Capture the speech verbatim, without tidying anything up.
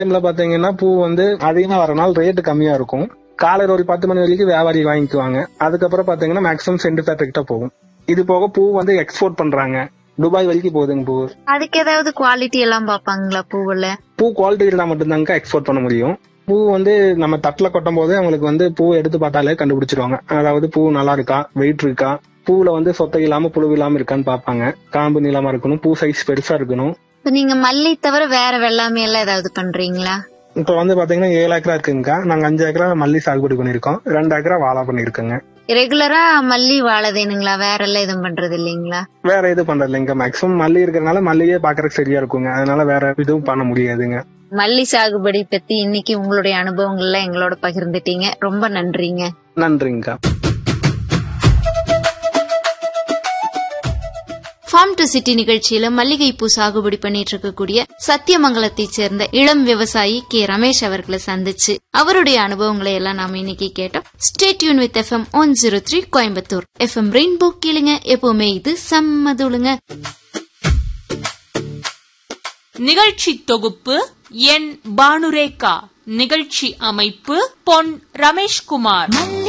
டைம்ல பாத்தீங்கன்னா பூ வந்து அதிகமா வரனால ரேட்டு கம்மியா இருக்கும். காலையில ஒரு பத்து மணி வரைக்கும் வியாபாரி வாங்கிக்குவாங்க. அதுக்கப்புறம் பாத்தீங்கன்னா மேக்ஸிமம் சென்ட் ஃபேக்டரிக்கிட்ட போகும். இது போக பூ வந்து எக்ஸ்போர்ட் பண்றாங்க, துபாய் வரைக்கும் போகுதுங்க பூ. அதுக்கு ஏதாவது குவாலிட்டி எல்லாம் பாப்பாங்களா பூவுல? பூ குவாலிட்டி இருந்தா மட்டும்தாங்க எக்ஸ்போர்ட் பண்ண முடியும். பூ வந்து நம்ம தட்டுல கொட்டும் போது அவங்களுக்கு வந்து பூ எடுத்து பார்த்தாலே கண்டுபிடிச்சிருவாங்க. அதாவது பூ நல்லா இருக்கா, வெயிட் இருக்கா, பூவுல வந்து சொத்தை இல்லாம புழு இல்லாம இருக்கான்னு பாப்பாங்க. காம்பு நீளமா இருக்கணும், பூ சைஸ் பெருசா இருக்கணும். நீங்க மல்லி தவிர வேற வெள்ளாமை எல்லாம் ஏதாவது பண்றீங்களா? இப்ப வந்து பாத்தீங்கன்னா ஏழு ஏக்கரா இருக்குங்கக்கா. நாங்க அஞ்சு ஏக்கரா மல்லி சாகுபடி பண்ணிருக்கோம், ரெண்டு ஏக்கரா வாழை பண்ணிருக்கோங்க. ரெகுலரா மல்லி வாழதேனுங்களா? வேற எல்லாம் எதுவும் பண்றது இல்லீங்களா? வேற எதுவும் பண்றது இல்லைங்க. மேக்ஸிமம் மல்லி இருக்கறனால மல்லியே பாக்குறதுக்கு சரியா இருக்குங்க. அதனால வேற எதுவும் பண்ண முடியாதுங்க. மல்லி சாகுபடி பத்தி இன்னைக்கு உங்களுடைய அனுபவங்கள் எல்லாம் எங்களோட பகிர்ந்துட்டீங்க. ரொம்ப நன்றிங்க. நன்றிங்கக்கா. ஃபார்ம் டு சிட்டி நிகழ்ச்சியில மல்லிகை பூ சாகுபடி பண்ணிட்டு இருக்கக்கூடிய சத்தியமங்கலத்தை சேர்ந்த இளம் விவசாயி கே ரமேஷ் அவர்களை சந்திச்சு அவருடைய அனுபவங்களை எல்லாம் நாம இன்னைக்கு கேட்டோம். Stay tune with FM one zero three Coimbatore. FM rainbow கேளுங்க, எப்பவுமே இது செம்மதுளுங்க. நிகழ்ச்சி தொகுப்பு என் பானுரேகா. நிகழ்ச்சி அமைப்பு பொன் ரமேஷ்குமார்.